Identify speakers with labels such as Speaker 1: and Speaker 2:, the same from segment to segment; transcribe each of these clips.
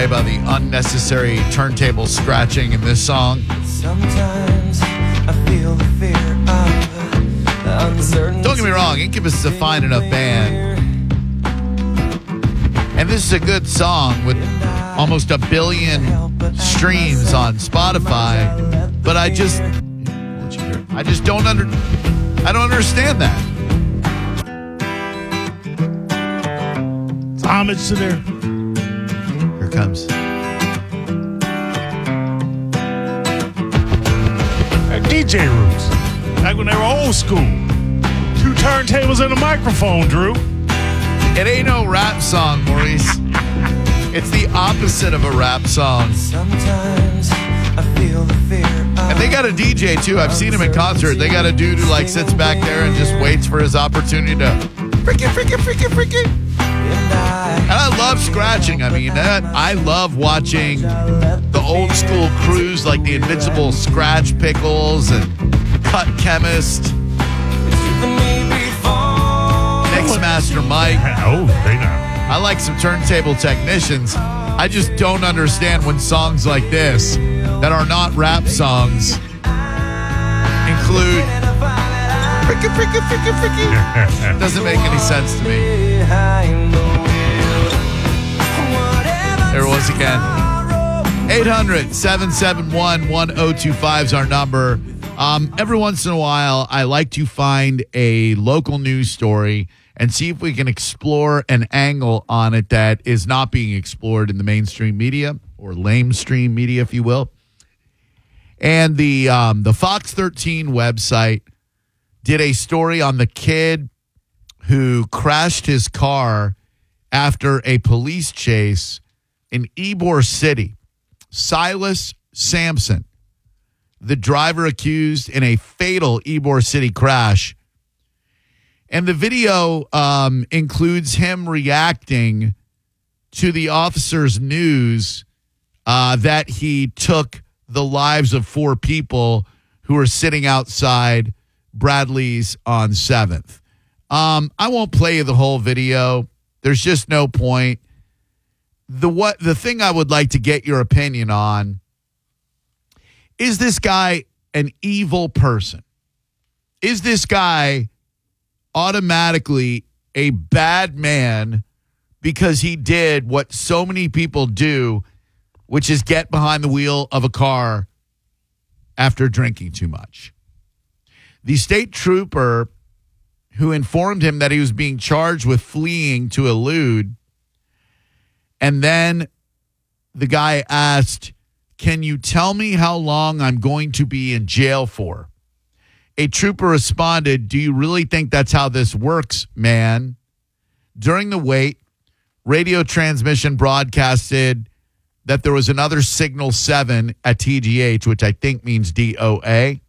Speaker 1: About the unnecessary turntable scratching in this song.
Speaker 2: Sometimes I feel the fear of the uncertainty.
Speaker 1: Don't get me wrong, Incubus is a fine enough band. And this is a good song with almost 1 billion streams on Spotify. But I don't understand that.
Speaker 3: It's homage to their
Speaker 1: Comes.
Speaker 3: DJ roots. Back when they were old school. 2 turntables and a microphone, Drew.
Speaker 1: It ain't no rap song, Maurice. It's the opposite of a rap song.
Speaker 2: Sometimes I feel the fear of.
Speaker 1: And they got a DJ too. I've seen him in concert. They got a dude who like sits back there and just waits for his opportunity to freaking. And I love scratching. I mean, I love watching the old school crews like the Invincible Scratch Pickles and Cut Chemist, Mixmaster Mike.
Speaker 3: Oh, they know.
Speaker 1: I like some turntable technicians. I just don't understand when songs like this that are not rap songs include freaking. Doesn't make any sense to me. There it was again. 800-771-1025 is our number. Every once in a while, I like to find a local news story and see if we can explore an angle on it that is not being explored in the mainstream media or lamestream media, if you will. And the Fox 13 website did a story on the kid who crashed his car after a police chase in Ybor City. Silas Sampson, the driver accused in a fatal Ybor City crash. And the video includes him reacting to the officer's news that he took the lives of 4 people who were sitting outside Bradley's on 7th. I won't play you the whole video. There's just no point. The thing I would like to get your opinion on is this guy an evil person? Is this guy automatically a bad man because he did what so many people do, which is get behind the wheel of a car after drinking too much? The state trooper who informed him that he was being charged with fleeing to elude, and then the guy asked, "Can you tell me how long I'm going to be in jail for?" A trooper responded, "Do you really think that's how this works, man?" During the wait, radio transmission broadcasted that there was another Signal 7 at TGH, which I think means DOA.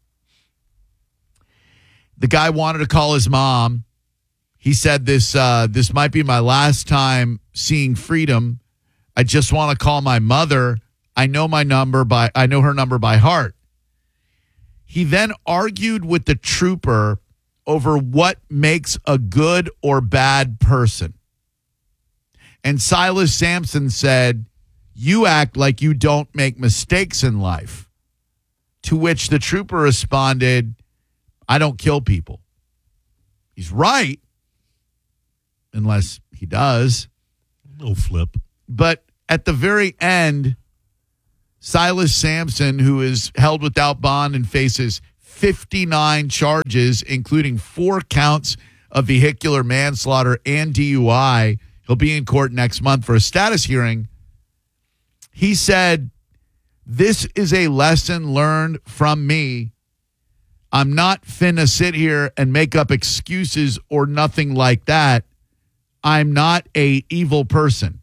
Speaker 1: The guy wanted to call his mom. He said, this might be my last time seeing freedom. I just want to call my mother. I know her number by heart. He then argued with the trooper over what makes a good or bad person. And Silas Sampson said, "You act like you don't make mistakes in life." To which the trooper responded, "I don't kill people." He's right, unless he does.
Speaker 3: No flip.
Speaker 1: But at the very end, Silas Sampson, who is held without bond and faces 59 charges, including 4 counts of vehicular manslaughter and DUI. He'll be in court next month for a status hearing. He said, "This is a lesson learned from me. I'm not finna sit here and make up excuses or nothing like that. I'm not a evil person."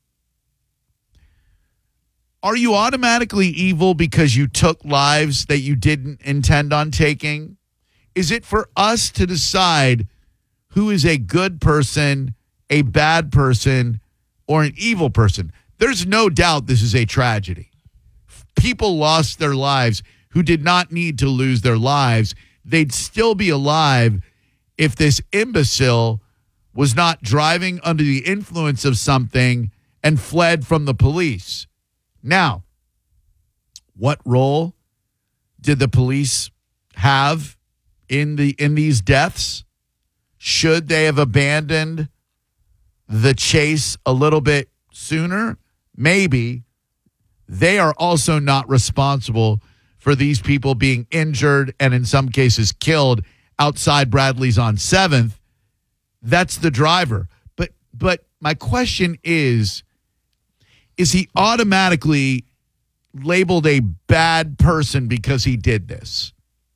Speaker 1: Are you automatically evil because you took lives that you didn't intend on taking? Is it for us to decide who is a good person, a bad person, or an evil person? There's no doubt this is a tragedy. People lost their lives who did not need to lose their lives. They'd still be alive if this imbecile was not driving under the influence of something and fled from the police. Now, what role did the police have in these deaths? Should they have abandoned the chase a little bit sooner? Maybe. They are also not responsible for these people being injured and in some cases killed outside Bradley's on 7th. That's the driver. But my question is he automatically labeled a bad person because he did this?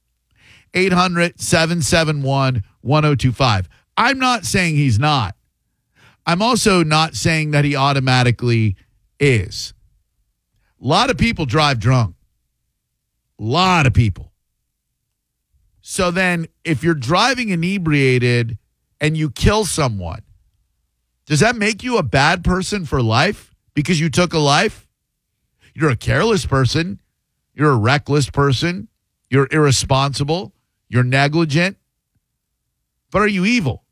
Speaker 1: 800-771-1025. I'm not saying he's not. I'm also not saying that he automatically is. A lot of people drive drunk. A lot of people. So then if you're driving inebriated and you kill someone, does that make you a bad person for life because you took a life? You're a careless person. You're a reckless person. You're irresponsible. You're negligent. But are you evil?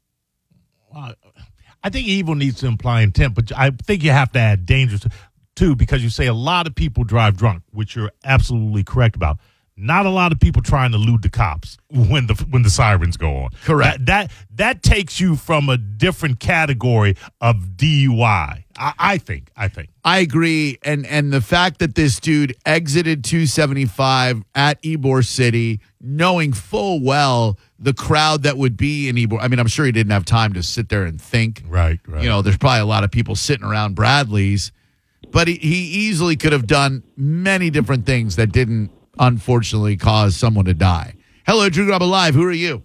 Speaker 3: I think evil needs to imply intent, but I think you have to add dangerous too, because you say a lot of people drive drunk, which you're absolutely correct about. Not a lot of people trying to elude the cops when the sirens go on.
Speaker 1: Correct.
Speaker 3: That takes you from a different category of DUI. I think.
Speaker 1: I agree. And the fact that this dude exited 275 at Ybor City, knowing full well the crowd that would be in Ybor. I mean, I'm sure he didn't have time to sit there and think.
Speaker 3: Right.
Speaker 1: You know, there's probably a lot of people sitting around Bradley's, but he easily could have done many different things that didn't, unfortunately, cause someone to die. Hello, Drew Grub Alive. Who are you?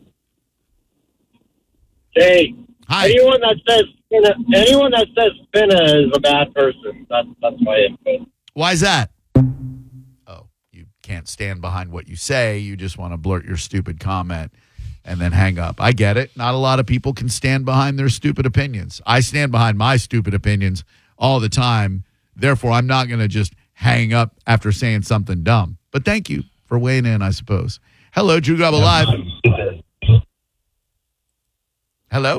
Speaker 4: Hey.
Speaker 1: Hi.
Speaker 4: Anyone that says Spinna is a bad person. That's my input.
Speaker 1: Why is that? Oh, you can't stand behind what you say. You just want to blurt your stupid comment and then hang up. I get it. Not a lot of people can stand behind their stupid opinions. I stand behind my stupid opinions all the time. Therefore, I'm not going to just hang up after saying something dumb. But thank you for weighing in, I suppose. Hello, Drew Grub Alive. Hello?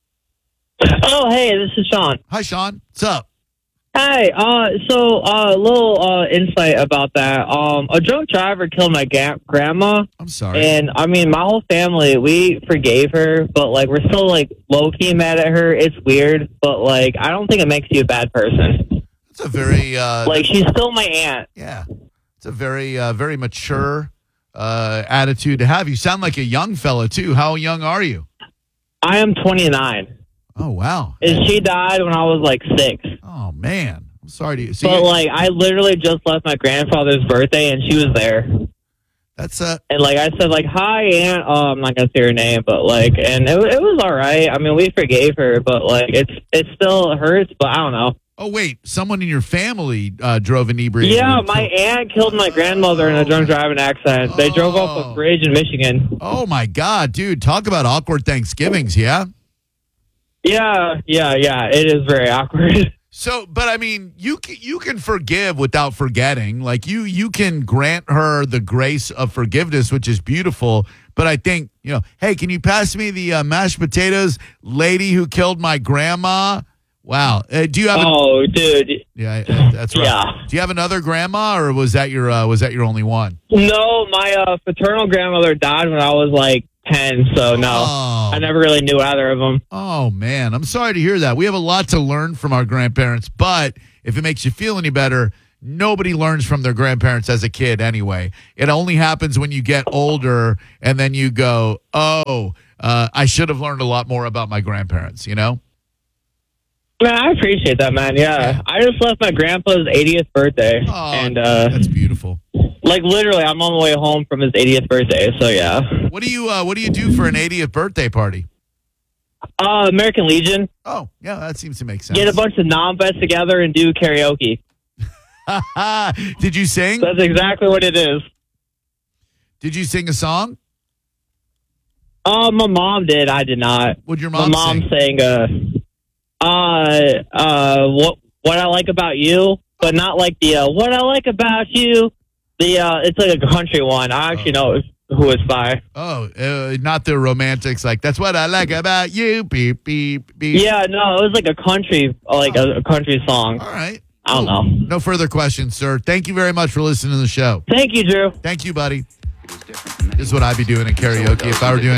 Speaker 5: Oh, hey, this is Sean.
Speaker 1: Hi, Sean. What's up?
Speaker 5: Hey, so a little insight about that. A drunk driver killed my grandma.
Speaker 1: I'm sorry.
Speaker 5: And, I mean, my whole family, we forgave her, but, like, we're still, like, low-key mad at her. It's weird, but, like, I don't think it makes you a bad person.
Speaker 1: It's a very...
Speaker 5: like, she's still my aunt.
Speaker 1: Yeah. It's a very, very mature attitude to have. You sound like a young fella, too. How young are you?
Speaker 5: I am 29.
Speaker 1: Oh, wow.
Speaker 5: And she died when I was, like, 6.
Speaker 1: Oh, man. I'm sorry to see.
Speaker 5: But, like, I literally just left my grandfather's birthday, and she was there.
Speaker 1: That's
Speaker 5: And, like, I said, like, hi, Aunt. Oh, I'm not going to say her name, but, like, and it was all right. I mean, we forgave her, but, like, it still hurts, but I don't know.
Speaker 1: Oh, wait. Someone in your family drove inebriated.
Speaker 5: Yeah, my aunt killed my grandmother in a drunk driving accident. They drove off a bridge in Michigan.
Speaker 1: Oh, my God, dude. Talk about awkward Thanksgivings, yeah?
Speaker 5: Yeah. It is very awkward.
Speaker 1: So, but I mean, you can forgive without forgetting. Like you can grant her the grace of forgiveness, which is beautiful. But I think, hey, can you pass me the mashed potatoes, lady who killed my grandma? Wow. Do you have?
Speaker 5: Dude.
Speaker 1: Yeah, that's right.
Speaker 5: Yeah.
Speaker 1: Do you have another grandma, or was that your only one?
Speaker 5: No, my paternal grandmother died when I was like 10, so no.
Speaker 1: Oh.
Speaker 5: I never really knew either of them.
Speaker 1: Oh, man. I'm sorry to hear that. We have a lot to learn from our grandparents, but if it makes you feel any better, nobody learns from their grandparents as a kid anyway. It only happens when you get older and then you go, I should have learned a lot more about my grandparents,
Speaker 5: Man, I appreciate that, man. Yeah. I just left my grandpa's 80th birthday.
Speaker 1: Oh,
Speaker 5: and
Speaker 1: that's beautiful.
Speaker 5: Like, literally, I'm on the way home from his 80th birthday, so yeah.
Speaker 1: What do you do for an 80th birthday party?
Speaker 5: American Legion.
Speaker 1: Oh, yeah, that seems to make sense.
Speaker 5: Get a bunch of non-vets together and do karaoke.
Speaker 1: Did you sing?
Speaker 5: That's exactly what it is.
Speaker 1: Did you sing a song?
Speaker 5: My mom did. I did not.
Speaker 1: What'd your mom
Speaker 5: sing? What I Like About You, but not like the What I Like About You. It's like a country one. I actually know who it's by.
Speaker 1: Oh, not the romantics. Like, that's what I like about you. Beep, beep, beep.
Speaker 5: Yeah, no, it was like a country, a country song.
Speaker 1: All right.
Speaker 5: I don't know.
Speaker 1: No further questions, sir. Thank you very much for listening to the show.
Speaker 5: Thank you, Drew.
Speaker 1: Thank you, buddy. This is what I'd be doing at karaoke if I were doing